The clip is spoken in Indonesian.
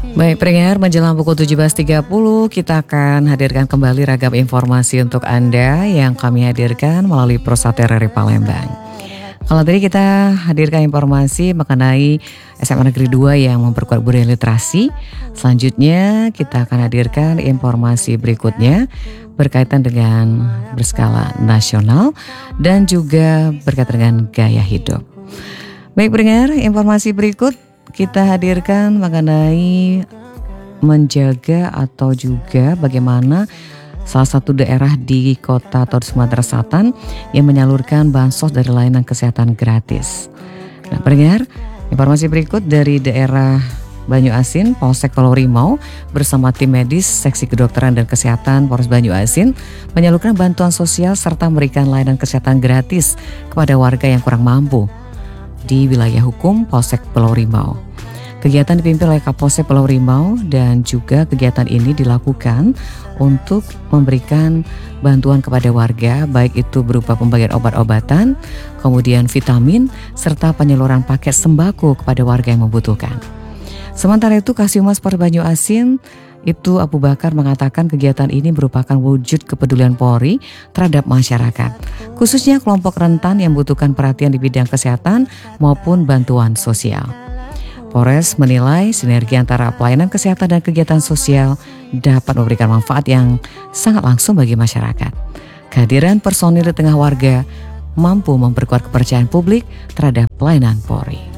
Baik pendengar, menjelang pukul 17.30 kita akan hadirkan kembali ragam informasi untuk Anda yang kami hadirkan melalui Prostate RRI Palembang. Kalau tadi kita hadirkan informasi mengenai SMA Negeri 2 yang memperkuat budaya literasi, selanjutnya kita akan hadirkan informasi berikutnya berkaitan dengan berskala nasional dan juga berkaitan dengan gaya hidup. Baik pendengar, informasi berikut kita hadirkan mengenai menjaga atau juga bagaimana salah satu daerah di kota atau di Sumatera Selatan yang menyalurkan bansos dari layanan kesehatan gratis. Nah pendengar, informasi berikut dari daerah Banyuasin, Polsek Pulau Rimau bersama tim medis Seksi Kedokteran dan Kesehatan Polres Banyuasin menyalurkan bantuan sosial serta memberikan layanan kesehatan gratis kepada warga yang kurang mampu di wilayah hukum Polsek Pulau Rimau. Kegiatan dipimpin oleh Kapolsek Pulau Rimau dan juga kegiatan ini dilakukan untuk memberikan bantuan kepada warga baik itu berupa pembagian obat-obatan, kemudian vitamin, serta penyaluran paket sembako kepada warga yang membutuhkan. Sementara itu Kasihumas Polres Banyuasin itu Abu Bakar mengatakan kegiatan ini merupakan wujud kepedulian Polri terhadap masyarakat, khususnya kelompok rentan yang membutuhkan perhatian di bidang kesehatan maupun bantuan sosial. Polres menilai sinergi antara pelayanan kesehatan dan kegiatan sosial dapat memberikan manfaat yang sangat langsung bagi masyarakat. Kehadiran personil di tengah warga mampu memperkuat kepercayaan publik terhadap pelayanan Polri.